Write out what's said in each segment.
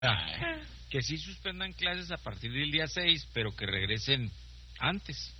Que sí suspendan clases a partir del día 6, pero que regresen antes.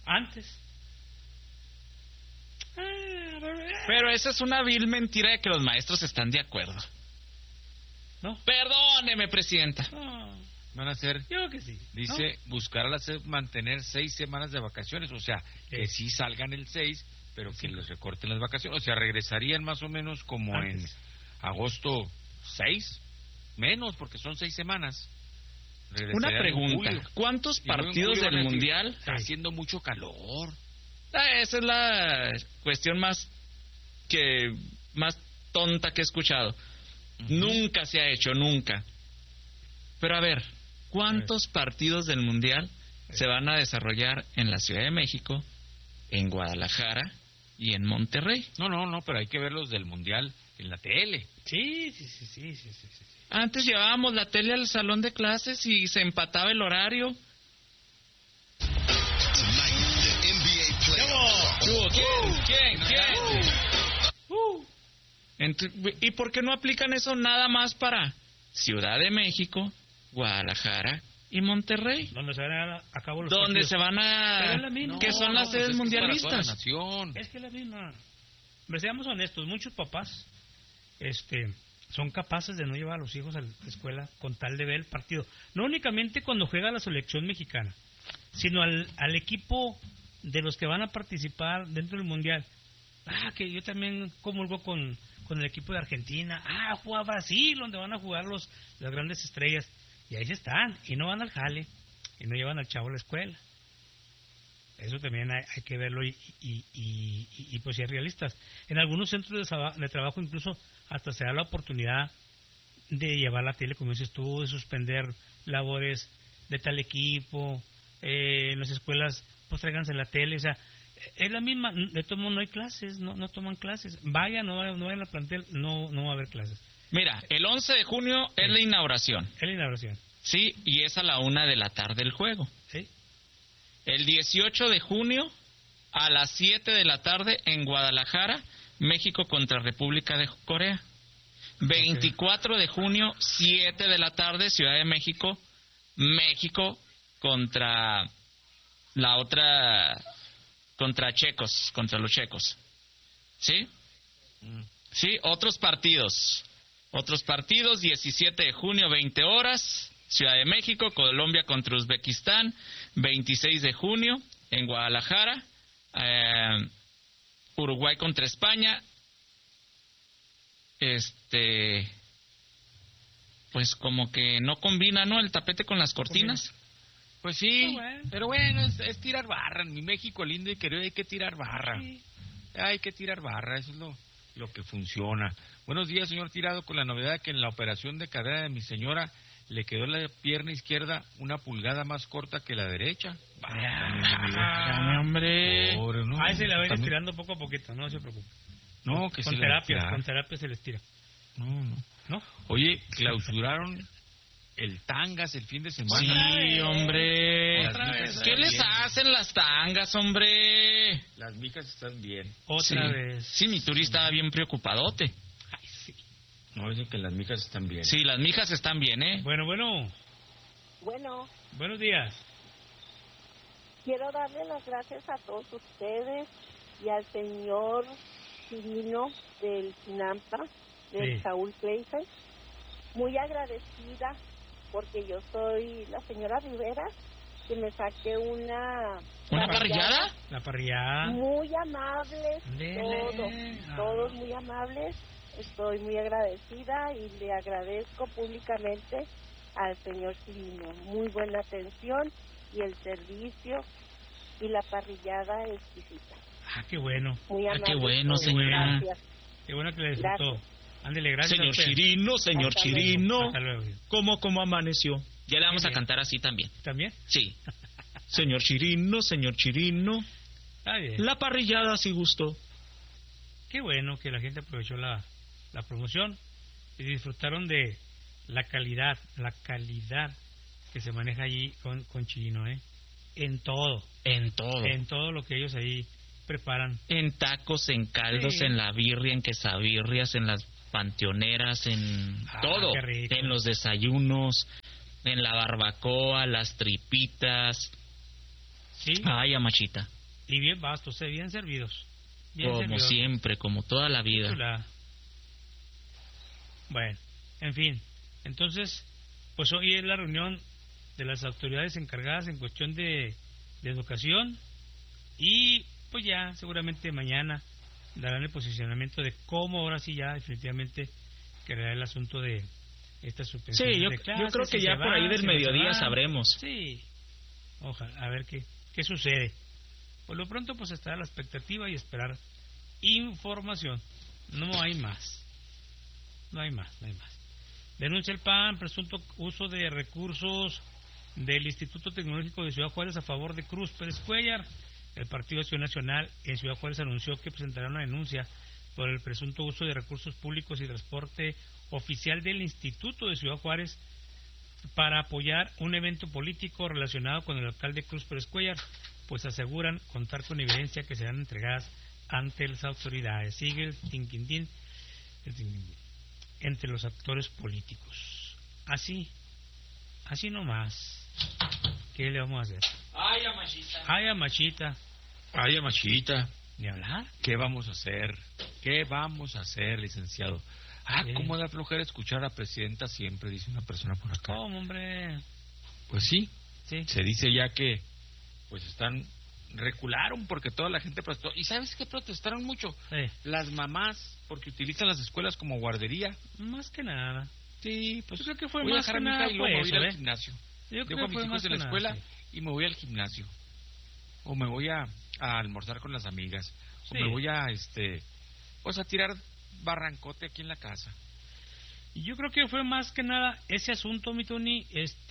Pero esa es una vil mentira de que los maestros están de acuerdo. ¿No? Perdóneme, presidenta. No, Van a ser, yo creo que sí. dice, buscar mantener 6 semanas de vacaciones, o sea, que sí salgan el 6, pero que les recorten las vacaciones. O sea, regresarían más o menos como en agosto 6, menos, porque son 6 semanas. Una pregunta, ¿cuántos partidos del Mundial? Está haciendo mucho calor. Esa es la cuestión más tonta que he escuchado. Nunca se ha hecho, nunca. Pero a ver, ¿cuántos partidos del Mundial se van a desarrollar en la Ciudad de México, en Guadalajara y en Monterrey? No, pero hay que ver los del Mundial en la tele. Sí. Antes llevábamos la tele al salón de clases y se empataba el horario. ¿Quién? ¿Y por qué no aplican eso nada más para Ciudad de México, Guadalajara y Monterrey? ¿Dónde se van a cabo los ¿Dónde partidos? se van a...? ¿Qué son las sedes mundialistas? Es que es la misma. Seamos honestos, muchos papás son capaces de no llevar a los hijos a la escuela con tal de ver el partido. No únicamente cuando juega la selección mexicana, sino al equipo de los que van a participar dentro del Mundial. Que yo también comulgo con el equipo de Argentina. Juega Brasil, donde van a jugar las grandes estrellas. Y ahí se están, y no van al jale, y no llevan al chavo a la escuela. Eso también hay que verlo y pues ser realistas. En algunos centros de trabajo incluso hasta se da la oportunidad de llevar la tele, como dices tú, de suspender labores de tal equipo. En las escuelas pues tráiganse la tele, o sea, es la misma. De todo modo no hay clases, no toman clases. No vayan al plantel, no va a haber clases. Mira, el 11 de junio es la inauguración. Es la inauguración. Sí, y es a la 1:00 p.m. el juego. Sí. El 18 de junio a las 7:00 p.m. en Guadalajara, México contra República de Corea. 24 de junio, 7:00 p.m, Ciudad de México, México contra la otra, contra los checos. ¿Sí? Sí, otros partidos, 17 de junio, 20 horas, Ciudad de México, Colombia contra Uzbekistán, 26 de junio, en Guadalajara, Uruguay contra España, pues como que no combina, ¿no? El tapete con las cortinas. Pues sí, pero bueno, es tirar barra. En mi México lindo y querido hay que tirar barra. Sí. Hay que tirar barra, eso es lo que funciona. Buenos días, señor Tirado, con la novedad de que en la operación de cadera de mi señora le quedó la pierna izquierda 1 pulgada más corta que la derecha. Hombre. Pobre, ¿no? Se la ven estirando poco a poquito, no se preocupe. No, que con terapia se le estira. No. Oye, clausuraron el Tangas el fin de semana. Sí, hombre. ¿Qué les hacen las tangas, hombre? Las mijas están bien. Otra vez. Sí, mi Turi estaba bien preocupadote. Ay, sí. No, dicen que las mijas están bien. Sí, las mijas están bien, ¿eh? Bueno. Buenos días. Quiero darle las gracias a todos ustedes y al señor Cirino del Sinampa, del Saúl Kleiser. Muy agradecida porque yo soy la señora Rivera, que me saqué una parrillada. La parrillada. Muy amables, todos muy amables. Estoy muy agradecida y le agradezco públicamente al señor Cirino. Muy buena atención y el servicio y la parrillada exquisita. Qué bueno. Muy amable. Qué bueno, señora. Gracias. Qué bueno que le disfrutó. Ándele, gracias. Señor Chirino. Hasta luego. ¿Cómo amaneció? Ya le vamos a cantar así también. ¿También? Sí. Señor Chirino. Está bien. La parrillada sí gustó. Qué bueno que la gente aprovechó la promoción y disfrutaron de la calidad que se maneja allí con Chirino, En todo lo que ellos ahí preparan. En tacos, en caldos, en la birria, en quesabirrias, en las panteoneras, en todo, qué rico. en los desayunos, en la barbacoa, las tripitas. Sí. Ay, amachita. Y bien vastos, bien servidos. Bien Como servidos. siempre, como toda la vida. Chula. Bueno, en fin. Entonces, pues hoy es la reunión de las autoridades encargadas en cuestión de educación y pues ya seguramente mañana darán el posicionamiento de cómo ahora sí ya definitivamente quedará el asunto de esta suspensión Sí, yo de clases, creo que si ya se por va, ahí del si no se mediodía va. sabremos. Sí, ojalá, a ver qué sucede. Por lo pronto pues estar a la expectativa y esperar información. No hay más. No hay más. Denuncia el PAN presunto uso de recursos del Instituto Tecnológico de Ciudad Juárez a favor de Cruz Pérez Cuellar. El Partido Acción Nacional en Ciudad Juárez anunció que presentará una denuncia por el presunto uso de recursos públicos y transporte oficial del Instituto de Ciudad Juárez para apoyar un evento político relacionado con el alcalde Cruz Pérez Cuellar, pues aseguran contar con evidencia que serán entregadas ante las autoridades. Sigue el tinquindín entre los actores políticos. Así nomás. ¿Qué le vamos a hacer? Ay, amachita. Ay, amachita. ¿Ni hablar? ¿Qué vamos a hacer? ¿Qué vamos a hacer, licenciado? Sí. ¿Cómo da flojera escuchar a la presidenta siempre? Dice una persona por acá. ¿Cómo, hombre? Pues sí, Sí. se dice ya que pues recularon porque toda la gente protestó. ¿Y sabes qué protestaron mucho? Las mamás, porque utilizan las escuelas como guardería. Más que nada. Sí, pues Yo creo que fue voy a más dejar que a mi hija nada y luego me voy a ir fue al eso, gimnasio. Yo Dejo creo a que mis fue hijos más en que la nada, escuela sí. y me voy al gimnasio. O me voy a almorzar con las amigas. O Sí. me voy a pues a tirar barrancote aquí en la casa. Y yo creo que fue más que nada ese asunto, mi Tony,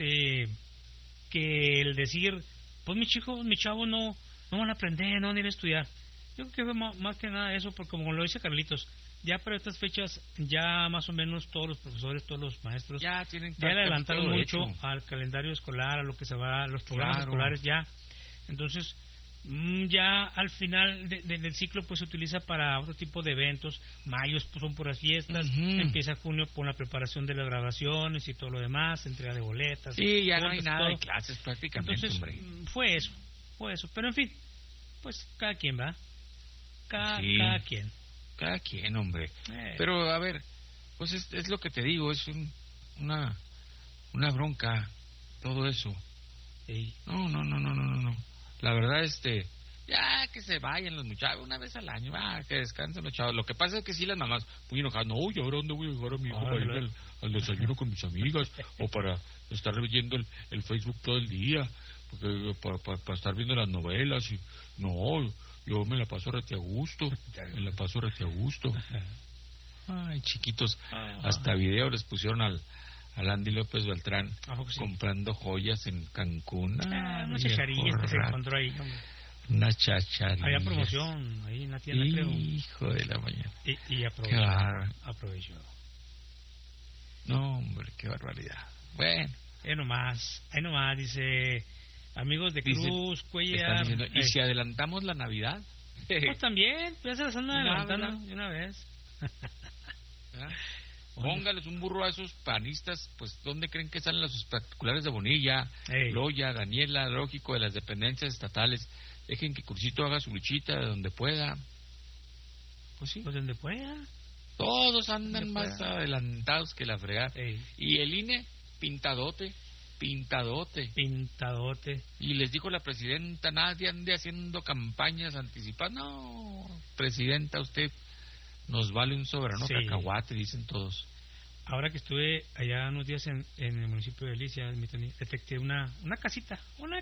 que el decir, pues mi chavo no van a aprender, no van a ir a estudiar. Yo creo que fue más que nada eso, porque como lo dice Carlitos, ya para estas fechas, ya más o menos todos los profesores, todos los maestros, Ya tienen ya le adelantaron todo mucho hecho. al calendario escolar, a lo que se va, a los programas Claro. escolares ya. Entonces, ya al final del ciclo pues se utiliza para otro tipo de eventos. Mayos pues, son puras fiestas. Ujú. Empieza junio con la preparación de las grabaciones y todo lo demás, entrega de boletas. Sí, ya no hay boletas, nada todo. de clases prácticamente, Entonces, hombre. fue eso. Pero en fin, pues cada quien va. Sí. Cada quien. Cada quien, hombre. Pero, a ver, pues es lo que te digo, es una bronca, todo eso. Sí. No. La verdad, ya que se vayan los muchachos una vez al año, que descansen los chavos. Lo que pasa es que sí las mamás muy enojadas, no, ¿y ahora dónde voy a llevar a mi hijo para ir al desayuno con mis amigas? O para estar leyendo el Facebook todo el día, porque para estar viendo las novelas. Y no, yo me la paso rete a gusto. Ay, chiquitos, hasta video les pusieron al Andy López Beltrán Sí. comprando joyas en Cancún. Unas chacharillas que se encontró ahí. Hombre. Unas chacharillas. Había promoción ahí en la tienda, creo. Hijo de la mañana. Y Qué bárbaro. aprovechó. No, hombre, qué barbaridad. Bueno. Ahí nomás, dice, amigos de Cruz, Cuellar. Están diciendo, ¿y si adelantamos la Navidad? Pues también, ya se las andan adelantando de una vez. ¿Ah? Póngales un burro a esos panistas, pues ¿dónde creen que salen los espectaculares de Bonilla, Loya, Daniela, lógico, de las dependencias estatales? Dejen que Cursito haga su luchita de donde pueda. Pues sí. Pues donde pueda. Todos andan más adelantados que la fregada. Y el INE, pintadote. Y les dijo la presidenta, nadie ande haciendo campañas anticipadas. No, presidenta, usted nos vale un soberano cacahuate, dicen todos. Ahora que estuve allá unos días en el municipio de Alicia, detecté una casita,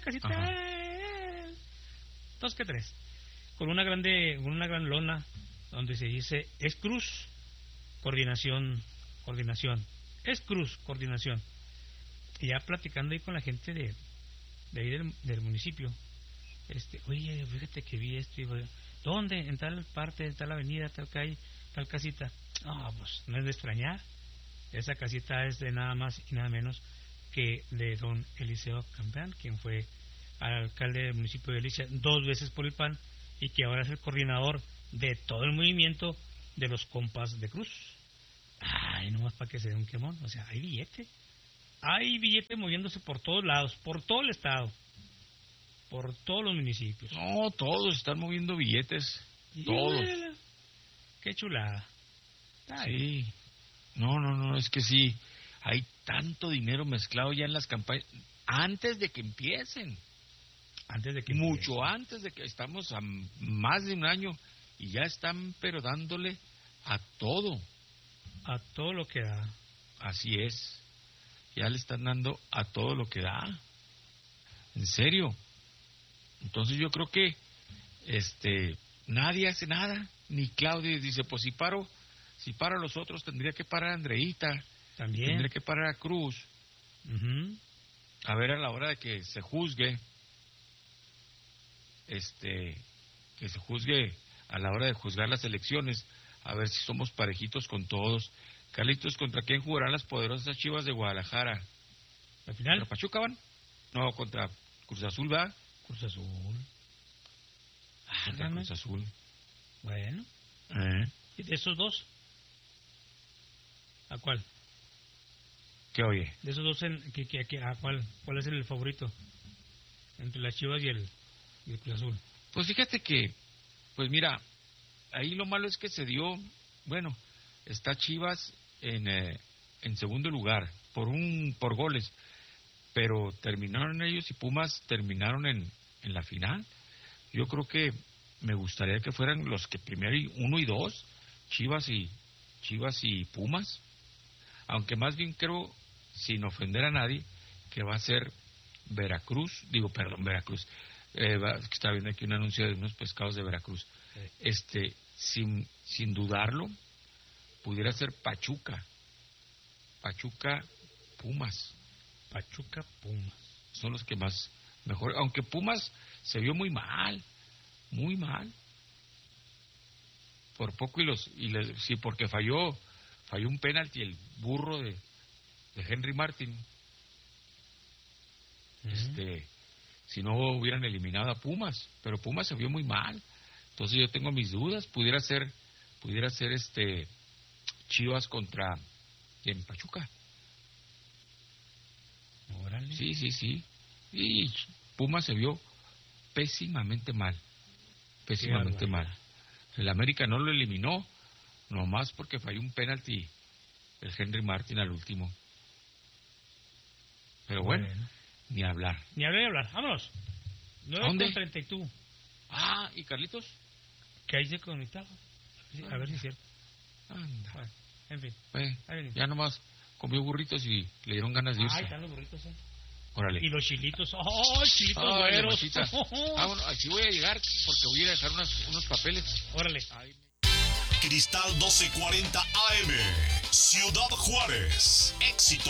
dos que tres, con una gran lona donde se dice es Cruz, coordinación, es Cruz, coordinación. Y ya platicando ahí con la gente de ahí del municipio, oye, fíjate que vi esto, y ¿dónde? En tal parte, en tal avenida, tal calle, tal casita. No, pues no es de extrañar. Esa casita es de nada más y nada menos que de don Eliseo Campeán, quien fue alcalde del municipio de Alicia 2 veces por el PAN y que ahora es el coordinador de todo el movimiento de los compas de Cruz. Ay, nomás para que se dé un quemón. O sea, hay billete. Hay billete moviéndose por todos lados, por todo el estado, por todos los municipios. No, todos están moviendo billetes. Todos. Qué chulada. Sí. No, es que sí. Hay tanto dinero mezclado ya en las campañas. Antes de que empiecen. Mucho antes de que estamos a más de un año. Y ya están, pero dándole a todo. A todo lo que da. Así es. Ya le están dando a todo lo que da. En serio. Entonces yo creo que nadie hace nada. Ni Claudia dice, pues si paro a los otros, tendría que parar a Andreita. También. Tendría que parar a Cruz. Uh-huh. A ver, a la hora de que se juzgue, que se juzgue a la hora de juzgar las elecciones, a ver si somos parejitos con todos. Carlitos, ¿contra quién jugarán las poderosas Chivas de Guadalajara? ¿Al final? ¿Contra Pachuca van? No, contra Cruz Azul, ¿va? Cruz Azul. Contra Cruz Azul. Bueno. ¿Y de esos dos? ¿A cuál? ¿Qué oye? De esos dos, ¿a cuál es el favorito? Entre las Chivas y el Cruz Azul. Pues fíjate que, pues mira, ahí lo malo es que se dio, bueno, está Chivas en segundo lugar, por goles, pero terminaron ellos y Pumas terminaron en la final. Yo creo que me gustaría que fueran los que primero 1 y 2, Chivas y Pumas, aunque más bien creo, sin ofender a nadie, que va a ser Veracruz. Está viendo aquí un anuncio de unos pescados de Veracruz. Sin dudarlo, pudiera ser Pachuca, Pumas. Son los que más mejor, aunque Pumas se vio muy mal. Por poco sí, porque falló un penalti el burro de Henry Martin. Si no hubieran eliminado a Pumas, pero Pumas se vio muy mal. Entonces yo tengo mis dudas, pudiera ser Chivas contra en Pachuca. Órale. Sí. Y Pumas se vio pésimamente mal. El América no lo eliminó, nomás porque falló un penalti el Henry Martin al último. Pero bueno. Ni hablar. Vámonos. 9:32. ¿Y Carlitos? Que ahí se conectaba. A ver si es cierto. Anda. Bueno, en fin. Ya nomás comió burritos y le dieron ganas de irse. Ay, están los burritos, Órale. Y los chilitos. Chilitos güeros! Bueno, aquí voy a llegar porque voy a ir a dejar unos papeles. Órale. Cristal 1240 AM, Ciudad Juárez. Éxito.